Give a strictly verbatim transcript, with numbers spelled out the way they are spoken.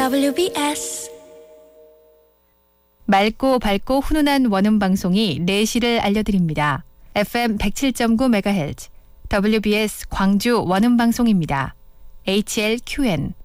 더블유비에스 맑고 밝고 훈훈한 원음 방송이 네 시를 알려드립니다. 에프엠 백칠 점 구 메가헤르츠 더블유비에스 광주 원음 방송입니다. 에이치엘큐엔